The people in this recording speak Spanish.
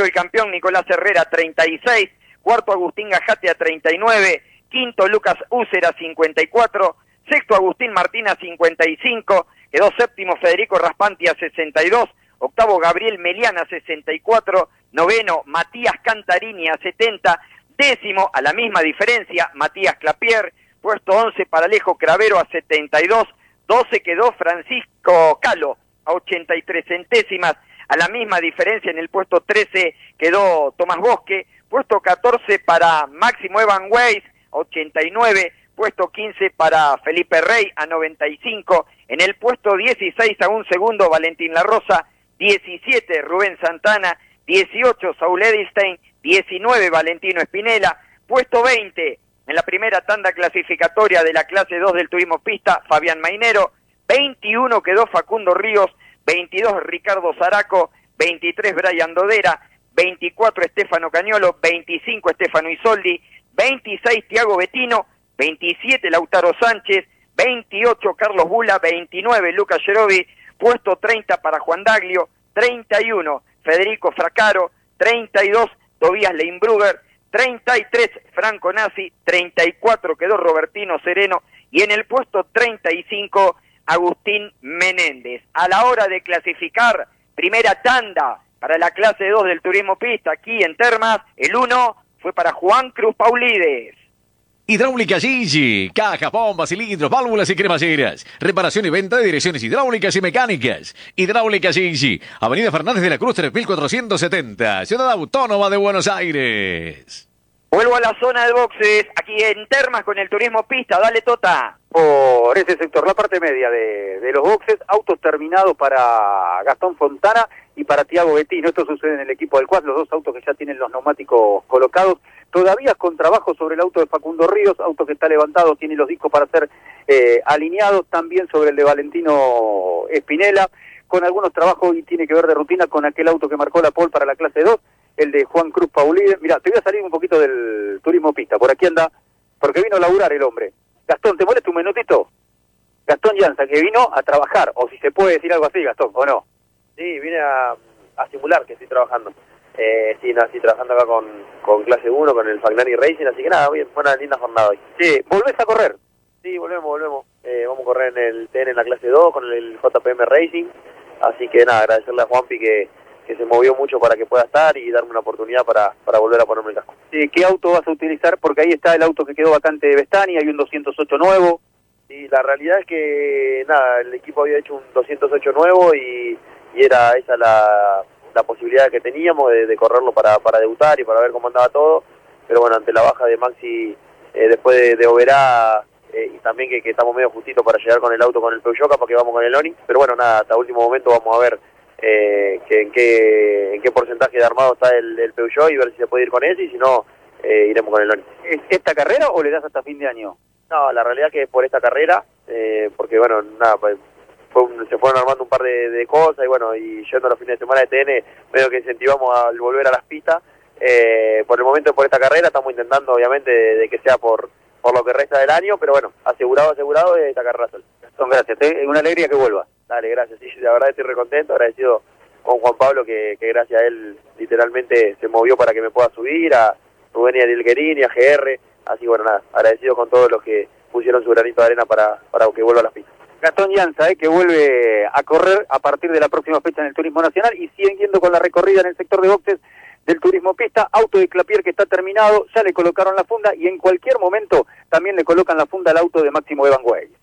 Tercero el campeón Nicolás Herrera 36, cuarto Agustín Gajate a 39, quinto Lucas Úcera 54, sexto Agustín Martina 55, quedó séptimo Federico Raspanti a 62, octavo Gabriel Meliana 64, noveno Matías Cantarini a 70, décimo a la misma diferencia Matías Clapier, puesto 11 para Alejo Cravero a 72, 12 quedó Francisco Calo a 83 centésimas, a la misma diferencia en el puesto 13 quedó Tomás Bosque, puesto 14 para Máximo Evan Weiss a 89, puesto 15 para Felipe Rey a 95, en el puesto 16 a un segundo Valentín La Rosa, 17 Rubén Santana, 18 Saúl Edelstein, 19 Valentino Espinela, puesto 20 en la primera tanda clasificatoria de la clase 2 del turismo pista Fabián Mainero, 21 quedó Facundo Ríos, 22 Ricardo Zaraco, 23 Brian Dodera, 24 Estefano Cañolo, 25 Estefano Isoldi, 26 Tiago Bettino, 27 Lautaro Sánchez, 28 Carlos Bula, 29 Lucas Yerovi, puesto 30 para Juan Daglio, 31 Federico Fracaro, 32 Tobías Leinbrugger, 33 Franco Nasi, 34 quedó Robertino Sereno y en el puesto 35 Agustín Menéndez. A la hora de clasificar, primera tanda para la clase 2 del turismo pista aquí en Termas, el 1 fue para Juan Cruz Paulides. Hidráulica Gigi, cajas, bombas, cilindros, válvulas y cremalleras. Reparación y venta de direcciones hidráulicas y mecánicas. Hidráulica Gigi, Avenida Fernández de la Cruz 3470, Ciudad Autónoma de Buenos Aires. Vuelvo a la zona de boxes, aquí en Termas con el turismo pista, dale Tota. Por ese sector, la parte media de los boxes, autos terminados para Gastón Fontana y para Tiago Bettino. Esto sucede en el equipo del Quad, los dos autos que ya tienen los neumáticos colocados. Todavía con trabajo sobre el auto de Facundo Ríos, auto que está levantado, tiene los discos para ser alineados, también sobre el de Valentino Espinela, con algunos trabajos y tiene que ver de rutina con aquel auto que marcó la pole para la clase 2, el de Juan Cruz Paulide. Mira, te voy a salir un poquito del turismo pista, por aquí anda, porque vino a laburar el hombre. Gastón, ¿te molesta un minutito? Gastón Llanza, que vino a trabajar, o si se puede decir algo así, Gastón, ¿o no? Sí, vine a simular que estoy trabajando. Sí, no, estoy trabajando acá con clase 1, con el Fagnani Racing, así que nada, bien, fue una linda jornada hoy. Sí, ¿volvés a correr? Sí, volvemos. Vamos a correr en el TN en la clase 2 con el JPM Racing, así que nada, agradecerle a Juanpi que se movió mucho para que pueda estar y darme una oportunidad para volver a ponerme el casco. Sí, ¿qué auto vas a utilizar? Porque ahí está el auto que quedó vacante de Vestani, hay un 208 nuevo. Y la realidad es que, nada, el equipo había hecho un 208 nuevo y era esa la posibilidad que teníamos de correrlo para debutar y para ver cómo andaba todo, pero bueno, ante la baja de Maxi después de Oberá y también que estamos medio justitos para llegar con el auto con el Peugeot, porque vamos con el Onix, pero bueno, nada, hasta último momento vamos a ver en qué porcentaje de armado está el Peugeot y ver si se puede ir con ese y si no, iremos con el Onix. ¿Es esta carrera o le das hasta fin de año? No, la realidad que es por esta carrera, porque bueno, nada, pues se fueron armando un par de cosas y bueno, y yendo a los fines de semana de TN, medio que incentivamos al volver a las pistas. Por el momento por esta carrera estamos intentando obviamente de que sea por lo que resta del año, pero bueno, asegurado esta carrera sola. Son gracias, es una alegría que vuelva. Dale, gracias, sí, la verdad estoy recontento, agradecido con Juan Pablo que gracias a él literalmente se movió para que me pueda subir, a Rubén y a Dilguerini, a GR, así bueno, nada, agradecido con todos los que pusieron su granito de arena para que vuelva a las pistas. Gastón Llanza, que vuelve a correr a partir de la próxima fecha en el Turismo Nacional y siguen yendo con la recorrida en el sector de boxes del turismo pista. Auto de Clapier que está terminado, ya le colocaron la funda y en cualquier momento también le colocan la funda al auto de Máximo Evan Weiss.